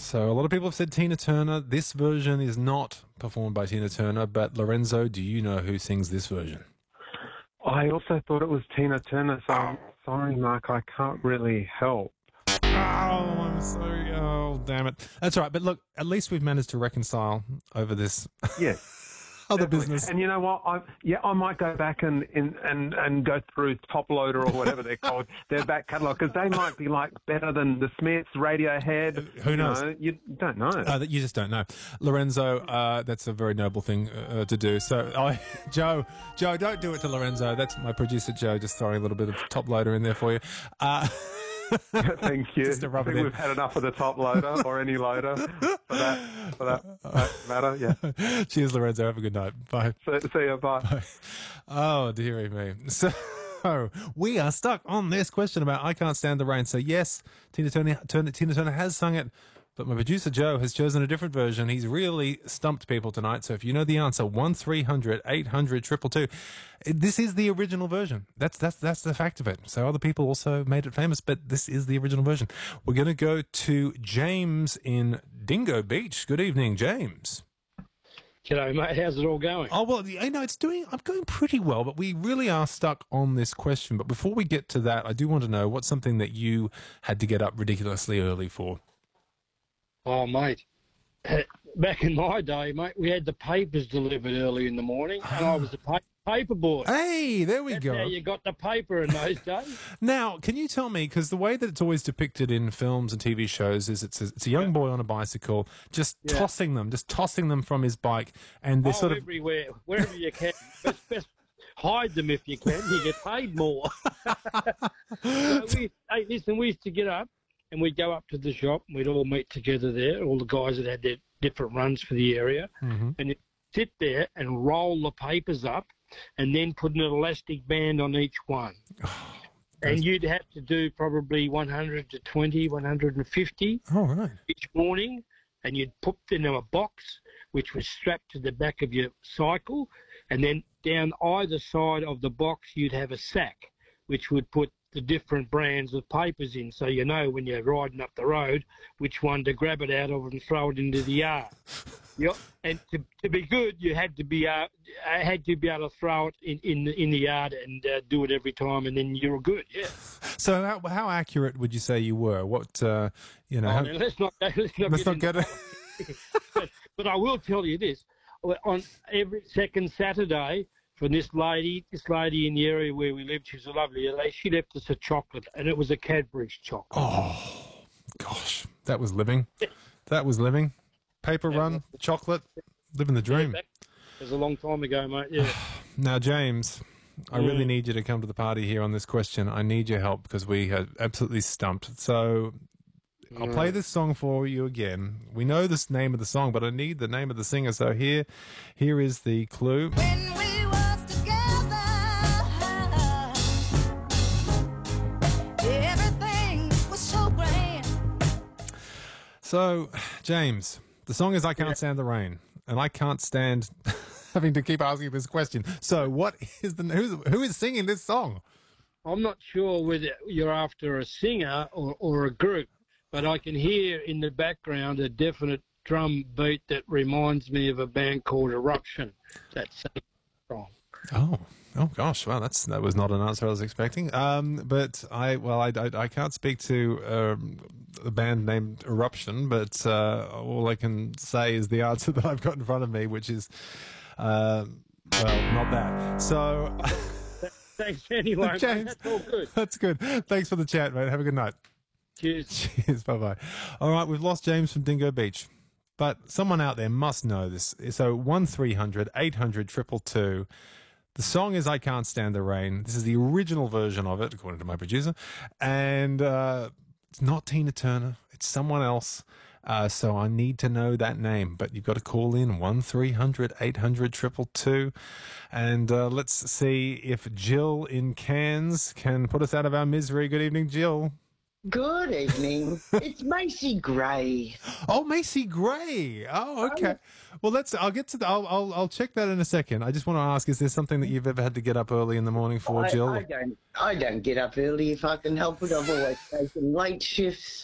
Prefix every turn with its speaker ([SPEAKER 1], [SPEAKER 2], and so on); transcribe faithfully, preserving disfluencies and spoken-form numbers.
[SPEAKER 1] So a lot of people have said Tina Turner. This version is not performed by Tina Turner, but Lorenzo, do you know who sings this version?
[SPEAKER 2] I also thought it was Tina Turner, so I'm sorry, Mark, I can't really help.
[SPEAKER 1] Oh, I'm sorry. Oh, damn it. That's all right. But look, at least we've managed to reconcile over this.
[SPEAKER 2] Yes.
[SPEAKER 1] Other
[SPEAKER 2] Definitely.
[SPEAKER 1] business.
[SPEAKER 2] And you know what? I, yeah, I might go back and, and, and, and go through Top Loader or whatever they're called, their back catalogue, because they might be like better than the Smiths, Radiohead.
[SPEAKER 1] Who knows?
[SPEAKER 2] You know, you don't know.
[SPEAKER 1] Uh, you just don't know. Lorenzo, uh, that's a very noble thing uh, to do. So, oh, Joe, Joe, don't do it to Lorenzo. That's my producer, Joe, just throwing a little bit of Top Loader in there for you. Uh,
[SPEAKER 2] Thank you.
[SPEAKER 1] Just to rub
[SPEAKER 2] I
[SPEAKER 1] it
[SPEAKER 2] think
[SPEAKER 1] in.
[SPEAKER 2] we've had enough of the Top Loader or any loader for that, for that, that matter. Yeah.
[SPEAKER 1] Cheers, Lorenzo. Have a good night. Bye.
[SPEAKER 2] See, see you. Bye.
[SPEAKER 1] Bye. Oh, dearie me. So we are stuck on this question about I Can't Stand the Rain. So yes, Tina Turner, Turner, Tina Turner has sung it, but my producer Joe has chosen a different version. He's really stumped people tonight. So if you know the answer, one three hundred eight hundred two two two. This is the original version. That's that's that's the fact of it. So other people also made it famous, but this is the original version. We're going to go to James in Dingo Beach. Good evening, James.
[SPEAKER 3] G'day, mate. How's it all going?
[SPEAKER 1] Oh, well, I know it's doing, I'm going pretty well, but we really are stuck on this question. But before we get to that, I do want to know what's something that you had to get up ridiculously early for?
[SPEAKER 3] Oh, mate. Back in my day, mate, we had the papers delivered early in the morning, and I was the pa- paper boy.
[SPEAKER 1] Hey, there we
[SPEAKER 3] That's
[SPEAKER 1] go.
[SPEAKER 3] how you got the paper in those days.
[SPEAKER 1] Now, can you tell me, because the way that it's always depicted in films and T V shows is it's a, it's a young boy on a bicycle just
[SPEAKER 3] Yeah.
[SPEAKER 1] tossing them, just tossing them from his bike, and they're
[SPEAKER 3] Oh,
[SPEAKER 1] sort of...
[SPEAKER 3] everywhere, wherever you can. Best, best hide them if you can. You get paid more. So we, hey, listen, we used to get up, and we'd go up to the shop, and we'd all meet together there, all the guys that had their different runs for the area,
[SPEAKER 1] Mhm.
[SPEAKER 3] and you'd sit there and roll the papers up, and then put an elastic band on each one. And you'd have to do probably one hundred to twenty, one hundred fifty
[SPEAKER 1] Oh, right.
[SPEAKER 3] each morning, and you'd put them in a box which was strapped to the back of your cycle, and then down either side of the box you'd have a sack which would put the different brands of papers in, so you know when you're riding up the road which one to grab it out of and throw it into the yard. Yep. And to, to be good, you had to be uh, had to be able to throw it in in, the- in the yard and uh, do it every time, and then you're good. Yeah.
[SPEAKER 1] So how, how accurate would you say you were? What, uh, you know...
[SPEAKER 3] Oh,
[SPEAKER 1] how-
[SPEAKER 3] now, let's not let's not
[SPEAKER 1] let's
[SPEAKER 3] get
[SPEAKER 1] not get
[SPEAKER 3] into-
[SPEAKER 1] it...
[SPEAKER 3] but, but I will tell you this: on every second Saturday, from this lady, this lady in the area where we lived, she was a lovely lady. She left us a chocolate, and it was a Cadbury's chocolate.
[SPEAKER 1] Oh, gosh. That was living. That was living. Paper run, chocolate, living the dream.
[SPEAKER 3] Back- It was a long time ago, mate. Yeah.
[SPEAKER 1] Now, James, I really
[SPEAKER 3] Mm.
[SPEAKER 1] need you to come to the party here on this question. I need your help because we had absolutely stumped. So I'll play this song for you again. We know this name of the song, but I need the name of the singer. So here, here is the clue.
[SPEAKER 4] When we was together, everything was so grand.
[SPEAKER 1] So, James, the song is I Can't Stand the Rain, and I can't stand having to keep asking this question. So what is the, who's, who is singing this song?
[SPEAKER 3] I'm not sure whether you're after a singer or, or a group, but I can hear in the background a definite drum beat that reminds me of a band called Eruption. That's song.
[SPEAKER 1] Oh, oh gosh! Well, that's that was not an answer I was expecting. Um, but I, well, I, I, I can't speak to um, a band named Eruption, but uh, all I can say is the answer that I've got in front of me, which is, uh, well, not that. So,
[SPEAKER 3] Thanks anyway, mate.
[SPEAKER 1] James,
[SPEAKER 3] That's all good.
[SPEAKER 1] that's good. Thanks for the chat, mate. Have a good night.
[SPEAKER 3] Cheers.
[SPEAKER 1] Cheers. Bye bye. All right, we've lost James from Dingo Beach, but someone out there must know this. So one three hundred eight hundred two two two. The song is I Can't Stand the Rain. This is the original version of it, according to my producer. And uh, it's not Tina Turner. It's someone else. Uh, so I need to know that name. But you've got to call in one three hundred eight hundred two two two. And uh, let's see if Jill in Cairns can put us out of our misery. Good evening, Jill.
[SPEAKER 5] Good evening. It's Macy Gray.
[SPEAKER 1] Oh, Macy Gray. Oh, okay. Well, let's. I'll get to. The, I'll. I'll. I'll check that in a second. I just want to ask: is there something that you've ever had to get up early in the morning for,
[SPEAKER 5] I,
[SPEAKER 1] Jill?
[SPEAKER 5] I don't. I don't get up early if I can help it. I've always taken late shifts.